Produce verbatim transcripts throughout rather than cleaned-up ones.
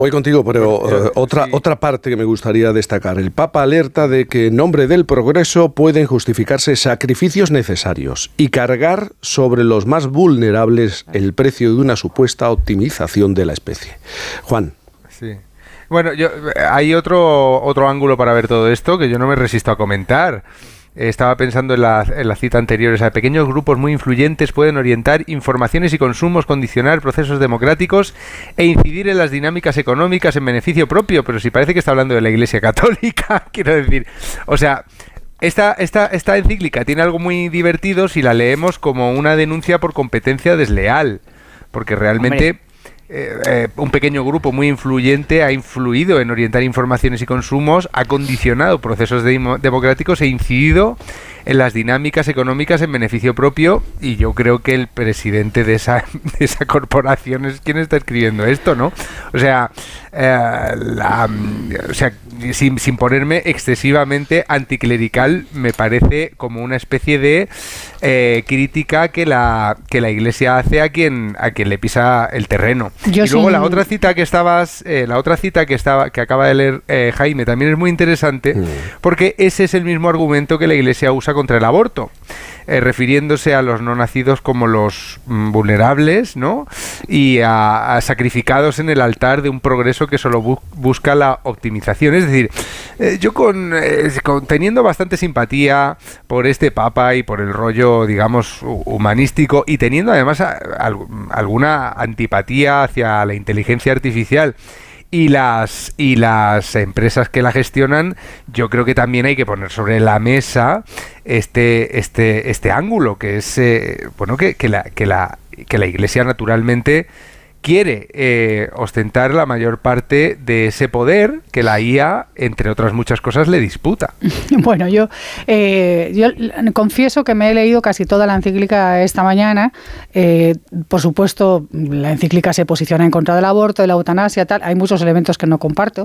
Voy contigo, pero uh, otra, sí. otra parte que me gustaría destacar. El Papa alerta de que en nombre del progreso pueden justificarse sacrificios necesarios y cargar sobre los más vulnerables el precio de una supuesta optimización de la especie. Juan. Sí. Bueno, yo, hay otro, otro ángulo para ver todo esto que yo no me resisto a comentar. Estaba pensando en la, en la cita anterior, o sea, pequeños grupos muy influyentes pueden orientar informaciones y consumos, condicionar procesos democráticos e incidir en las dinámicas económicas en beneficio propio, pero si parece que está hablando de la Iglesia Católica, quiero decir, o sea, esta, esta, esta encíclica tiene algo muy divertido si la leemos como una denuncia por competencia desleal, porque realmente... Hombre. Eh, eh, un pequeño grupo muy influyente ha influido en orientar informaciones y consumos, ha condicionado procesos de democráticos e incidido en las dinámicas económicas en beneficio propio, y yo creo que el presidente de esa, de esa corporación es quien está escribiendo esto, ¿no? O sea, eh, la, o sea sin, sin ponerme excesivamente anticlerical, me parece como una especie de eh, crítica que la que la Iglesia hace a quien a quien le pisa el terreno. Yo y luego sí. la otra cita que estabas, eh, la otra cita que estaba que acaba de leer eh, Jaime también es muy interesante, mm. porque ese es el mismo argumento que la Iglesia usa contra el aborto, eh, refiriéndose a los no nacidos como los mm, vulnerables, ¿no? Y a, a sacrificados en el altar de un progreso que solo bu- busca la optimización. Es decir, eh, yo con, eh, con teniendo bastante simpatía por este Papa y por el rollo, digamos, humanístico, y teniendo además a, a, alguna antipatía hacia la inteligencia artificial y las y las empresas que la gestionan, yo creo que también hay que poner sobre la mesa este este este ángulo, que es eh, bueno que, que la que la que la Iglesia naturalmente quiere eh, ostentar la mayor parte de ese poder que la I A, entre otras muchas cosas, le disputa. Bueno, yo, eh, yo confieso que me he leído casi toda la encíclica esta mañana. Eh, por supuesto, la encíclica se posiciona en contra del aborto, de la eutanasia, tal. Hay muchos elementos que no comparto,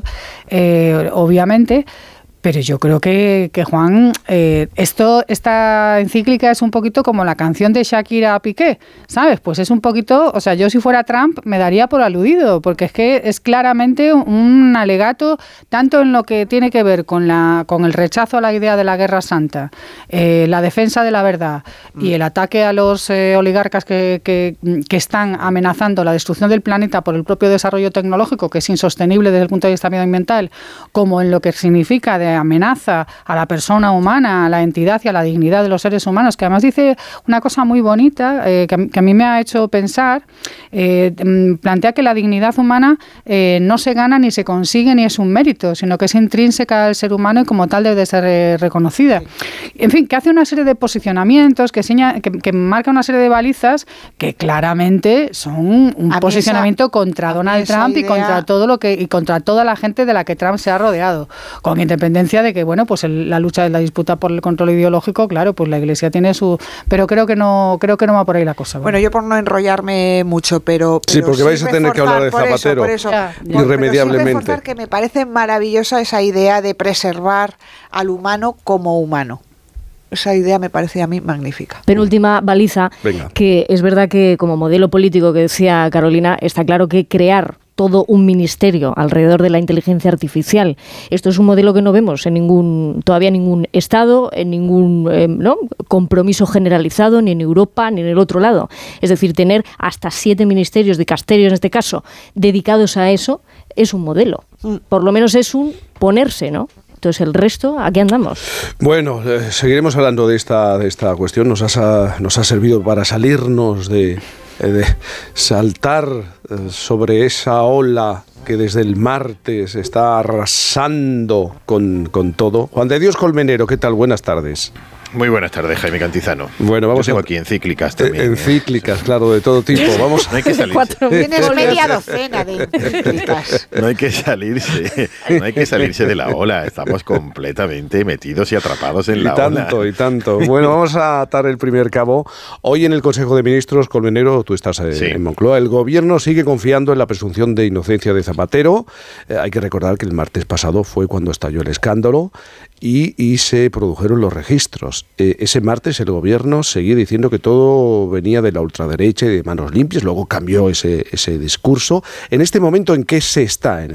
eh, obviamente. Pero yo creo que, que Juan, eh, esto, esta encíclica es un poquito como la canción de Shakira a Piqué, ¿sabes? Pues es un poquito, o sea, yo si fuera Trump me daría por aludido, porque es que es claramente un alegato tanto en lo que tiene que ver con la con el rechazo a la idea de la guerra santa, eh, la defensa de la verdad y el ataque a los eh, oligarcas que, que, que están amenazando la destrucción del planeta por el propio desarrollo tecnológico, que es insostenible desde el punto de vista medioambiental, como en lo que significa de amenaza a la persona humana, a la entidad y a la dignidad de los seres humanos, que además dice una cosa muy bonita eh, que, a, que a mí me ha hecho pensar, eh, plantea que la dignidad humana eh, no se gana ni se consigue ni es un mérito, sino que es intrínseca al ser humano y como tal debe de ser eh, reconocida. En fin, que hace una serie de posicionamientos, que, seña, que, que marca una serie de balizas que claramente son un a posicionamiento esa, contra Donald Trump idea... y contra todo lo que y contra toda la gente de la que Trump se ha rodeado, con independencia de que, bueno, pues el, la lucha de la disputa por el control ideológico, claro, pues la Iglesia tiene su... Pero creo que no creo que no va por ahí la cosa. Bueno, bueno yo por no enrollarme mucho, pero... pero sí, porque sí vais a tener que hablar de Zapatero, por eso, por eso, ya, ya. irremediablemente. Pero sí reforzar que me parece maravillosa esa idea de preservar al humano como humano. Esa idea me parece a mí magnífica. Penúltima baliza, Venga. que es verdad que como modelo político que decía Carolina, está claro que crear todo un ministerio alrededor de la inteligencia artificial. Esto es un modelo que no vemos en ningún, todavía ningún Estado, en ningún eh, ¿no? compromiso generalizado, ni en Europa, ni en el otro lado. Es decir, tener hasta siete ministerios, dicasterios en este caso, dedicados a eso, es un modelo. Por lo menos es un ponerse, ¿no? Entonces, el resto, ¿a qué andamos? Bueno, eh, seguiremos hablando de esta, de esta cuestión. Nos ha, nos ha servido para salirnos de... de saltar sobre esa ola que desde el martes está arrasando con, con todo. Juan de Dios Colmenero, ¿qué tal? Buenas tardes. Muy buenas tardes, Jaime Cantizano. Bueno, vamos Yo tengo a... aquí encíclicas también. Encíclicas, ¿eh? Claro, de todo tipo. Vamos. No hay que salirse. Tienes media docena de encíclicas. No hay que salirse, no hay que salirse de la ola. Estamos completamente metidos y atrapados en y la tanto, ola. Y tanto, y tanto. Bueno, vamos a atar el primer cabo. Hoy en el Consejo de Ministros, Colmenero, tú estás eh, sí. en Moncloa, el Gobierno sigue confiando en la presunción de inocencia de Zapatero. Eh, hay que recordar que el martes pasado fue cuando estalló el escándalo y, y se produjeron los registros. Eh, ese martes el gobierno seguía diciendo que todo venía de la ultraderecha y de manos limpias, luego cambió ese, ese discurso. En este momento, ¿en qué se está en